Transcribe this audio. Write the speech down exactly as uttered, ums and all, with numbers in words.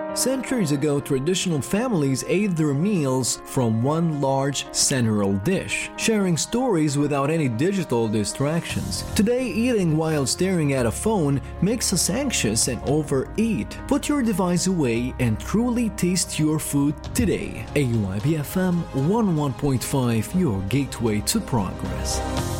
Centuries ago, traditional families ate their meals from one large central dish, sharing stories without any digital distractions. Today, eating while staring at a phone makes us anxious and overeat. Put your device away and truly taste your food today. A U I B F M one oh one point five, your gateway to progress.